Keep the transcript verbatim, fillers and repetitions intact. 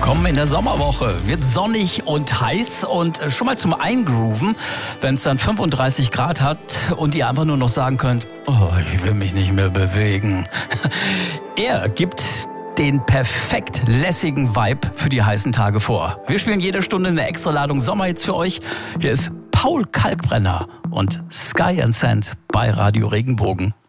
Willkommen in der Sommerwoche. Wird sonnig und heiß und schon mal zum Eingrooven, wenn es dann fünfunddreißig Grad hat und ihr einfach nur noch sagen könnt, oh, ich will mich nicht mehr bewegen. Er gibt den perfekt lässigen Vibe für die heißen Tage vor. Wir spielen jede Stunde eine extra Ladung Sommerhits für euch. Hier ist Paul Kalkbrenner und Sky and Sand bei Radio Regenbogen.